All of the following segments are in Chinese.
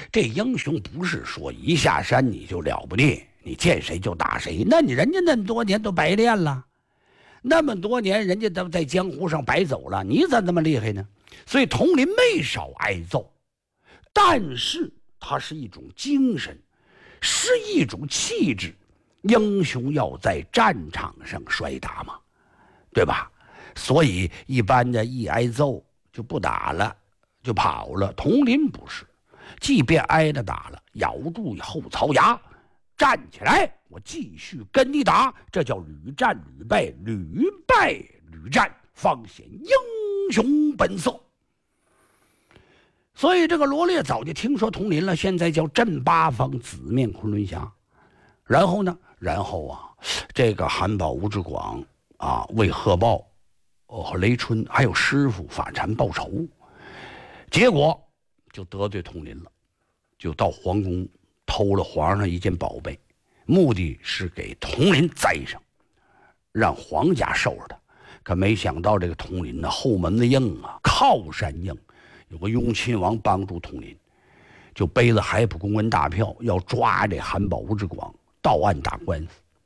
这英雄不是说一下山你就了不地，你见谁就打谁，那你人家那么多年都白练了，那么多年人家都在江湖上白走了，你咋那么厉害呢？所以佟林没少挨揍，但是他是一种精神，是一种气质。英雄要在战场上摔打嘛，对吧？所以一般的一挨揍就不打了，就跑了。佟林不是，即便挨了打了，咬住后槽牙，站起来，我继续跟你打，这叫屡战屡败，屡败屡战，方显英雄本色。所以这个罗烈早就听说佟林了，现在叫镇八方，紫面昆仑侠。然后呢，这个韩宝、吴志广啊，为贺豹和雷春还有师傅法禅报仇，结果就得罪佟林了，就到皇宫偷了皇上一件宝贝，目的是给佟林栽上，让皇家收拾他。可没想到这个佟林呢，后门的硬啊，靠山硬，有个雍亲王帮助佟林，就背了海普公文大票，要抓这韩宝、吴志广到案打官司。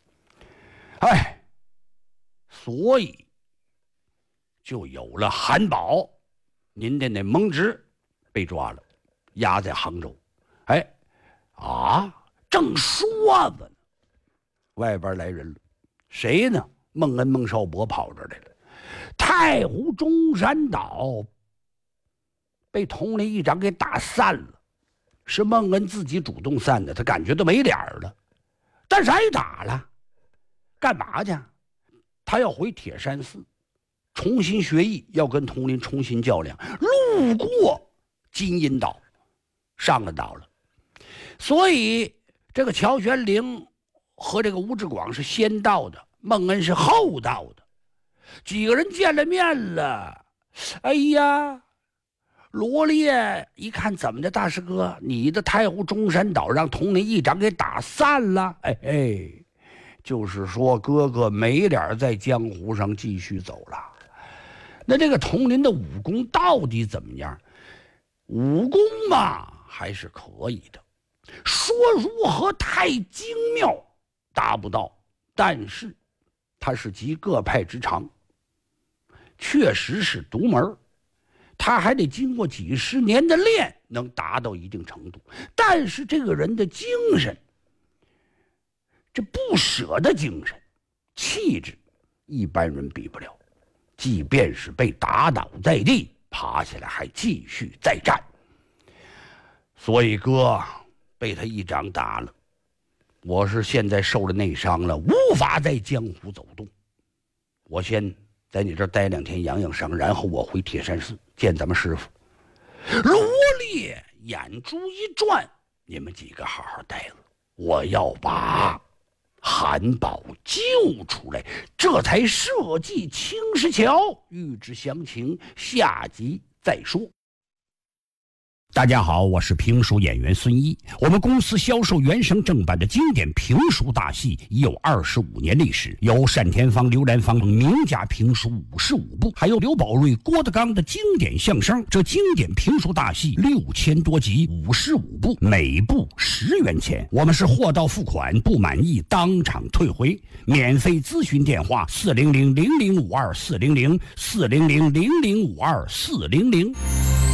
所以就有了韩宝您的那蒙直被抓了，押在杭州。正说着呢，外边来人了，谁呢？孟恩、孟少伯跑这来了。太湖中山岛被佟林一掌给打散了，是孟恩自己主动散的，他感觉都没脸了，但是挨打了，干嘛去？他要回铁山寺重新学艺，要跟佟林重新较量。路过金银岛，上了岛了，所以这个乔玄龄和这个吴志广是先到的，孟恩是后到的。几个人见了面了，罗烈一看，怎么的，大师哥，你的太湖中山岛让佟林一掌给打散了。就是说哥哥没脸在江湖上继续走了。那这个佟林的武功到底怎么样？武功嘛还是可以的，说如何太精妙达不到，但是他是集各派之长，确实是独门，他还得经过几十年的练能达到一定程度。但是这个人的精神，这不舍的精神气质，一般人比不了，即便是被打倒在地，爬起来还继续再战。所以哥被他一掌打了，我是现在受了内伤了，无法在江湖走动，我先在你这儿待2天养养伤，然后我回铁山寺见咱们师傅。罗烈眼珠一转，你们几个好好待着，我要把韩宝救出来，这才设计青石桥。欲知详情，下集再说。大家好，我是评书演员孙一。我们公司销售原声正版的经典评书大戏已有25年历史，有单田芳、刘兰芳名家评书55部，还有刘宝瑞、郭德纲的经典相声。这经典评书大戏6000多集，55部，每部10元钱。我们是货到付款，不满意当场退回。免费咨询电话：400-0052-400，400-0052-400。